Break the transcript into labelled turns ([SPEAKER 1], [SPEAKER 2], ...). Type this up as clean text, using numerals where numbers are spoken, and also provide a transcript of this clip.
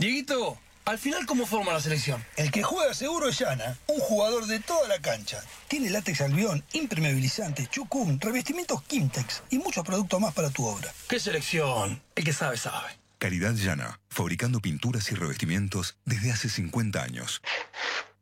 [SPEAKER 1] Dieguito, al final, ¿cómo forma la selección?
[SPEAKER 2] El que juega seguro es Yana, un jugador de toda la cancha. Tiene látex albión, impermeabilizante, chucún, revestimientos Kimtex y muchos productos más para tu obra.
[SPEAKER 1] ¿Qué selección? El que sabe, sabe.
[SPEAKER 3] Calidad Yana, fabricando pinturas y revestimientos desde hace 50 años.